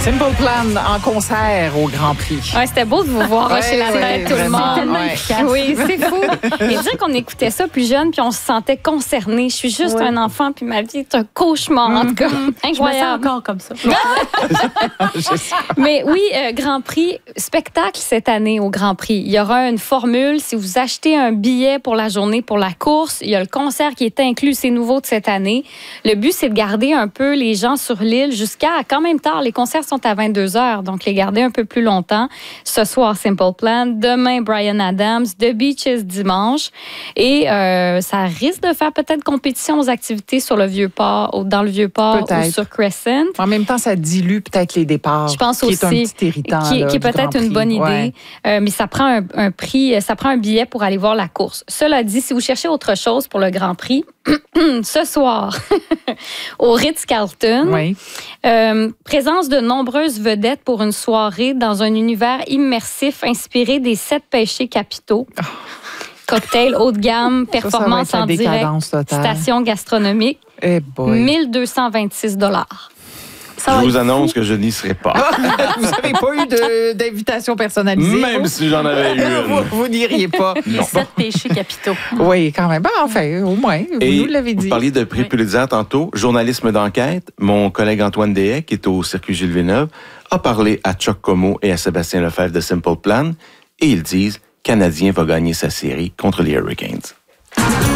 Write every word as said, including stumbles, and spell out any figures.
Simple Plan en concert au Grand Prix. Ouais, c'était beau de vous voir ouais, chez la ouais, tête, tout le vraiment, monde. ouais. Oui, c'est fou. Et dire qu'on écoutait ça plus jeune, puis on se sentait concerné. Je suis juste ouais. un enfant, puis ma vie est un cauchemar. En tout cas, incroyable. Je me sens encore comme ça. Mais oui, euh, Grand Prix, spectacle cette année au Grand Prix. Il y aura une formule. Si vous achetez un billet pour la journée, pour la course, il y a le concert qui est inclus. C'est nouveau de cette année. Le but, c'est de garder un peu les gens sur l'île jusqu'à quand même tard. Les concerts sont à vingt-deux heures, donc les garder un peu plus longtemps. Ce soir, Simple Plan. Demain, Bryan Adams. The Beaches dimanche. Et euh, ça risque de faire peut-être compétition aux activités sur le Vieux-Port, dans le Vieux-Port Peut-être. ou sur Crescent. En même temps, ça dilue peut-être les départs. Je pense qui aussi. Qui est un petit irritant. Qui, là, qui est du peut-être Grand une Prix. bonne idée. Ouais. Euh, mais ça prend un, un prix, ça prend un billet pour aller voir la course. Cela dit, si vous cherchez autre chose pour le Grand Prix, ce soir, au Ritz-Carlton, Oui. euh, présence de nombreuses vedettes pour une soirée dans un univers immersif inspiré des sept péchés capitaux. Oh. Cocktail haut de gamme, performance ça, ça en direct, totale. station gastronomique, hey boy. mille deux cent vingt-six dollars. Ça je vous annonce fou. que je n'y serai pas. Vous n'avez pas eu de, d'invitation personnalisée? Même vous? si j'en avais eu une. Vous, vous n'iriez pas. Les sept péchés capitaux. Oui, quand même. Ben, enfin, au moins, vous Et nous l'avez dit. Vous parliez de prix Pulitzer tantôt. Journalisme d'enquête. Mon collègue Antoine Deshaies, qui est au Circuit Gilles Villeneuve, a parlé à Chuck Como et à Sébastien Lefebvre de Simple Plan. Et ils disent, Canadien va gagner sa série contre les Hurricanes.